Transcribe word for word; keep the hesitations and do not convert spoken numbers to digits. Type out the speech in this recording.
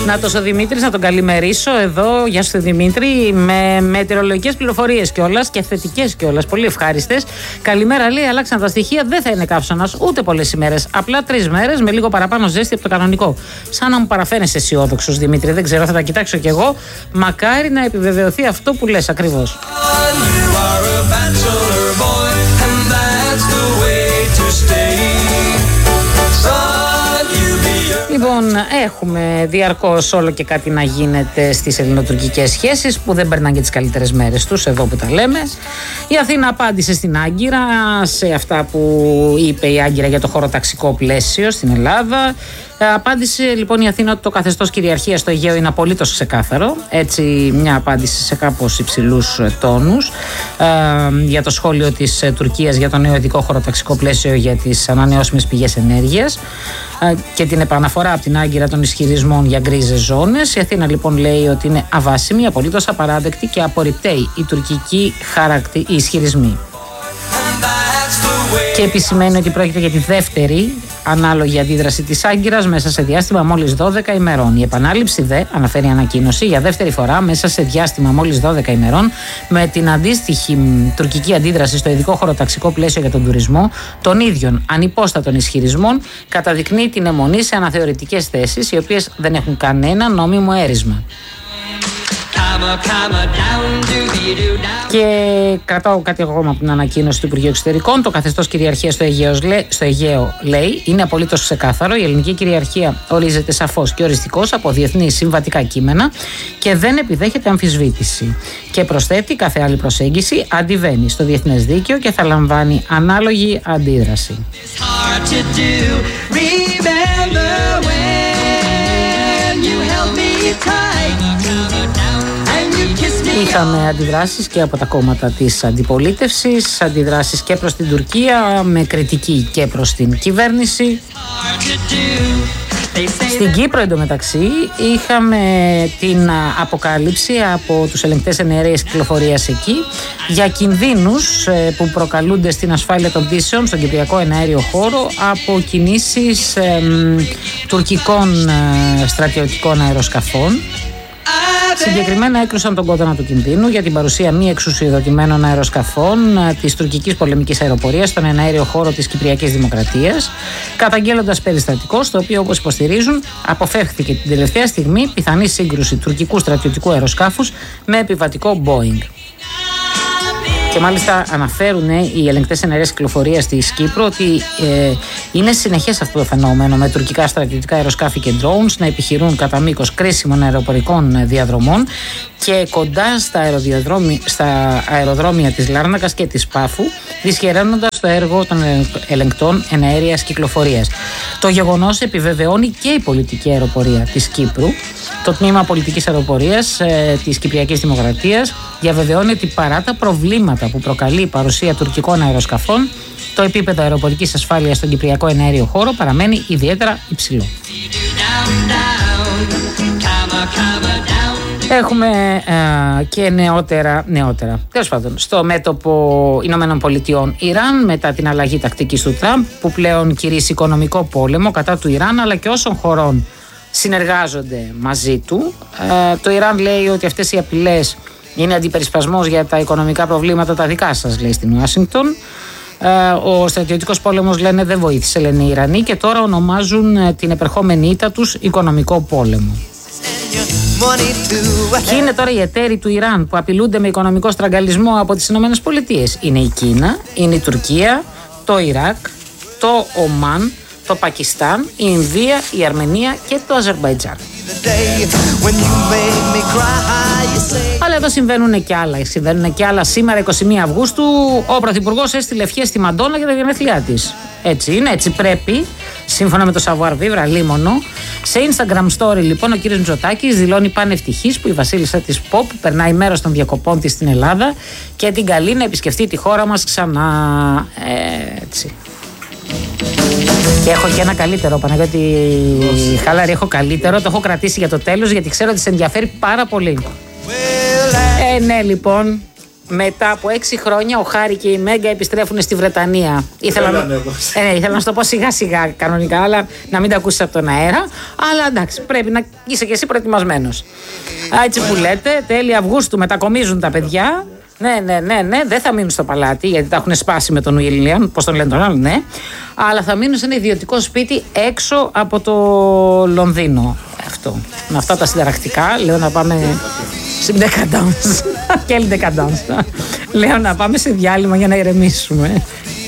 Να το ο Δημήτρης, να τον καλημερίσω εδώ. Γεια σου Δημήτρη, με μετεωρολογικές πληροφορίες κιόλας και θετικές κιόλας, πολύ ευχάριστες. Καλημέρα, λέει, αλλάξαν τα στοιχεία, δεν θα είναι καύσωνας ούτε πολλές ημέρες. Απλά τρεις μέρες με λίγο παραπάνω ζέστη από το κανονικό. Σαν να μου παραφέρνεις αισιόδοξος, Δημήτρη, δεν ξέρω, θα τα κοιτάξω κι εγώ. Μακάρι να επιβεβαιωθεί αυτό που λες ακριβώς. Λοιπόν, έχουμε διαρκώς όλο και κάτι να γίνεται στις ελληνοτουρκικές σχέσεις που δεν περνάνε και τις καλύτερες μέρες τους, εδώ που τα λέμε. Η Αθήνα απάντησε στην Άγκυρα σε αυτά που είπε η Άγκυρα για το χωροταξικό πλαίσιο στην Ελλάδα. Απάντησε λοιπόν η Αθήνα ότι το καθεστώς κυριαρχίας στο Αιγαίο είναι απολύτως ξεκάθαρο. Έτσι, μια απάντηση σε κάπως υψηλούς τόνους ε, για το σχόλιο της ε, Τουρκίας για το νέο ειδικό χωροταξικό πλαίσιο για τις ανανεώσιμες πηγές ενέργειας ε, και την επαναφορά από την Άγκυρα των ισχυρισμών για γκρίζες ζώνες. Η Αθήνα λοιπόν λέει ότι είναι αβάσιμη, απολύτως απαράδεκτη και απορριπταίη η τουρκική χαρακτή, οι ισχυρισμοί. Και επισημαίνει ότι πρόκειται για τη δεύτερη ανάλογη αντίδραση της Άγκυρας μέσα σε διάστημα μόλις δώδεκα ημερών. Η επανάληψη δε, αναφέρει η ανακοίνωση, για δεύτερη φορά μέσα σε διάστημα μόλις δώδεκα ημερών, με την αντίστοιχη τουρκική αντίδραση στο ειδικό χωροταξικό πλαίσιο για τον τουρισμό, των ίδιων ανυπόστατων ισχυρισμών, καταδεικνύει την αιμονή σε αναθεωρητικές θέσεις, οι οποίες δεν έχουν κανένα νόμιμο έρισμα. Και κρατάω κάτι ακόμα από την ανακοίνωση του Υπουργείου Εξωτερικών. Το καθεστώς κυριαρχίας στο Αιγαίο, στο Αιγαίο λέει είναι απολύτως ξεκάθαρο. Η ελληνική κυριαρχία ορίζεται σαφώς και οριστικώς από διεθνή συμβατικά κείμενα και δεν επιδέχεται αμφισβήτηση. Και προσθέτει, κάθε άλλη προσέγγιση αντιβαίνει στο διεθνές δίκαιο και θα λαμβάνει ανάλογη αντίδραση. Είχαμε αντιδράσεις και από τα κόμματα της αντιπολίτευσης, αντιδράσεις και προς την Τουρκία, με κριτική και προς την κυβέρνηση. Στην Κύπρο εντωμεταξύ είχαμε την αποκάλυψη από τους ελεγκτές εναερίας κυκλοφορίας εκεί για κινδύνους που προκαλούνται στην ασφάλεια των πτήσεων στον κυπριακό εναέριο χώρο από κινήσεις ε, τουρκικών ε, στρατιωτικών αεροσκαφών. Συγκεκριμένα έκλεισαν τον κόδωνα του κινδύνου για την παρουσία μη εξουσιοδοτημένων αεροσκαφών της τουρκικής πολεμικής αεροπορίας στον εναέριο χώρο της Κυπριακής Δημοκρατίας, καταγγέλλοντας περιστατικό στο οποίο, όπως υποστηρίζουν, αποφεύχθηκε την τελευταία στιγμή πιθανή σύγκρουση τουρκικού στρατιωτικού αεροσκάφους με επιβατικό Boeing. Και μάλιστα αναφέρουν οι ελεγκτές εναερίας κυκλοφορίας της Κύπρου ότι ε, είναι συνεχές αυτό το φαινόμενο με τουρκικά στρατιωτικά αεροσκάφη και drones να επιχειρούν κατά μήκος κρίσιμων αεροπορικών διαδρομών και κοντά στα, στα αεροδρόμια της Λάρνακας και της Πάφου, δυσχεραίνοντας το έργο των ελεγκτών εναέρειας κυκλοφορίας. Το γεγονός επιβεβαιώνει και η πολιτική αεροπορία της Κύπρου. Το τμήμα πολιτικής αεροπορίας ε, της Κυπριακής Δημοκρατίας διαβεβαιώνει ότι παρά τα προβλήματα που προκαλεί η παρουσία τουρκικών αεροσκαφών, το επίπεδο αεροπορικής ασφάλειας στον Κυπριακό εναέριο χώρο παραμένει ιδιαίτερα υψηλό. Έχουμε ε, και νεότερα, νεότερα. Τέλος πάντων, στο μέτωπο Ηνωμένων Πολιτειών Ιράν, μετά την αλλαγή τακτικής του Τραμπ, που πλέον κηρύσσει οικονομικό πόλεμο κατά του Ιράν αλλά και όσων χωρών συνεργάζονται μαζί του. Ε, το Ιράν λέει ότι αυτές οι απειλές είναι αντιπερισπασμός για τα οικονομικά προβλήματα τα δικά σας, λέει στην Ουάσιγκτον. Ε, ο στρατιωτικός πόλεμος, λένε, δεν βοήθησε, λένε οι Ιρανοί, και τώρα ονομάζουν την επερχόμενη ήττα τους οικονομικό πόλεμο. Ποιοι είναι τώρα οι εταίροι του Ιράν που απειλούνται με οικονομικό στραγγαλισμό από τις Ηνωμένες Πολιτείες? Είναι η Κίνα, είναι η Τουρκία, το Ιράκ, το Ομάν, το Πακιστάν, η Ινδία, η Αρμενία και το Αζερμπαϊτζάν. Αλλά εδώ συμβαίνουν και άλλα. Συμβαίνουν και άλλα. Σήμερα, εικοστή πρώτη Αυγούστου, ο Πρωθυπουργός έστειλε ευχές στη Μαντόνα για τα γενέθλιά της. Έτσι είναι, έτσι πρέπει. Σύμφωνα με το Savoir Vivre, αλίμονο. Σε Instagram story, λοιπόν, ο κύριος Μητσοτάκης δηλώνει πανευτυχής που η βασίλισσα της Pop περνάει μέρος των διακοπών της στην Ελλάδα και την καλεί να επισκεφτεί τη χώρα μας ξανά. Ε, έτσι. Και έχω και ένα καλύτερο, Παναγιώτη Χαλάρη, έχω καλύτερο, το έχω κρατήσει για το τέλος γιατί ξέρω ότι σε ενδιαφέρει πάρα πολύ. Ε, ναι, λοιπόν, μετά από έξι χρόνια ο Χάρη και η Μέγκα επιστρέφουν στη Βρετανία. Ήθελα, να... ε, ναι, ήθελα να σου το πω σιγά σιγά κανονικά, αλλά να μην τα ακούσεις από τον αέρα. Αλλά εντάξει, πρέπει να είσαι και εσύ προετοιμασμένος. Έτσι που λέτε, τέλη Αυγούστου μετακομίζουν τα παιδιά. Ναι, ναι, ναι, ναι, δεν θα μείνουν στο παλάτι γιατί τα έχουν σπάσει με τον Βίλιαμ, πώς τον λένε τον άλλο, ναι. Αλλά θα μείνουν σε ένα ιδιωτικό σπίτι έξω από το Λονδίνο. Αυτό. Με αυτά τα συνταρακτικά, λέω να πάμε. Στην decadence. Quelle decadence. Λέω να πάμε σε διάλειμμα για να ηρεμήσουμε.